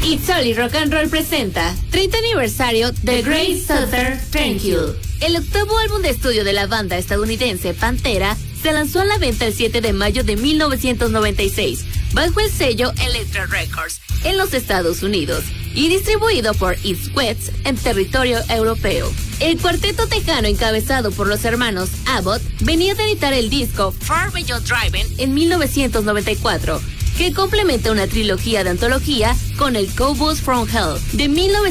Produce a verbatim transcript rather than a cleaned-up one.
It's Only Rock and Roll presenta treinta aniversario de Great Southern Tranquil. El octavo álbum de estudio de la banda estadounidense Pantera se lanzó a la venta el siete de mayo de mil novecientos noventa y seis bajo el sello Elektra Records en los Estados Unidos y distribuido por East West en territorio europeo. El cuarteto tejano encabezado por los hermanos Abbott venía de editar el disco Far Beyond Driving en mil novecientos noventa y cuatro, que complementa una trilogía de antología con el Cowboys from Hell de mil novecientos